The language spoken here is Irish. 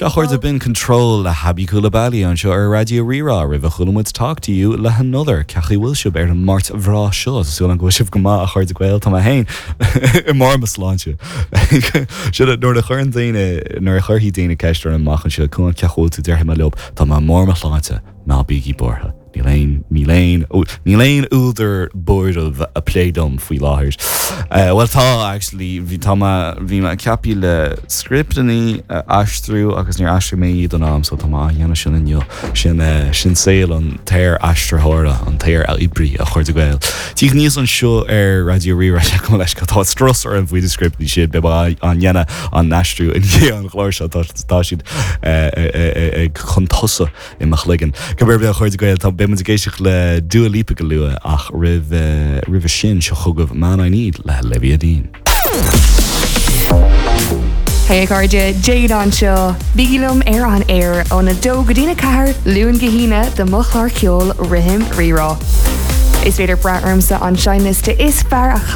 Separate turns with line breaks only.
Seachir a bin control le habí coola bailí an seo ar radio rirá rih chulamid talk to you le another cechi bhfuil sib ar an mart bhrá seo sú an go sibh go má a chuir de ghail tá hain i mar masláinte si nuair a chuir daine nuair a chuirhí daine ceistar an machchan seo chun ceachúil tú deirthe me leop tá má mór masláinte ná bíí bortha. Ní léin úidir bordmh a plédom faoi láthir. Well tá actually bhí me ceapí le scriptaní aistrú agus níor aistrú mé iad an am so tá dhéana sin inniu sin saoil an téir aistrthóra an téir a ibrí a chuir de gail. Tí níos an seo ar radio ri go leis go tá stras ar an bhuiidir scriptní siad be an dhéana an aistrú in dhé an chláir se tá siad chun tosa i mo chligan. Go be a chuir de gail tá Bimid géisioach le Dua Lipa go lua ach rih sin se chugah Man I Need le Olivia Dean.
Hey Cardia, Jade an seo. Bigilum an air on a dó godína cahar luan gahína de muchlar ceol rihim rirá. Is féidir braarmsa an seinliste is fear a